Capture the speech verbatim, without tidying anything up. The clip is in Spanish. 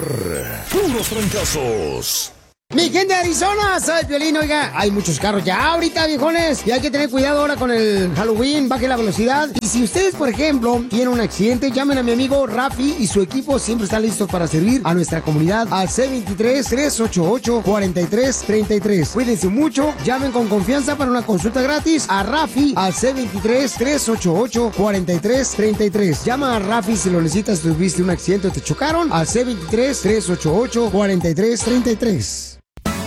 Puros Trancazos. Mi gente de Arizona, soy Piolín, oiga, hay muchos carros ya ahorita, viejones, y hay que tener cuidado ahora con el Halloween, baje la velocidad. Y si ustedes, por ejemplo, tienen un accidente, llamen a mi amigo Rafi y su equipo siempre están listos para servir a nuestra comunidad al C veintitrés, tres ochenta y ocho, cuarenta y tres treinta y tres. Cuídense mucho, llamen con confianza para una consulta gratis a Rafi al C veintitrés, tres ochenta y ocho, cuarenta y tres treinta y tres. Llama a Rafi si lo necesitas, tuviste un accidente o te chocaron al C veintitrés, tres ochenta y ocho, cuarenta y tres treinta y tres.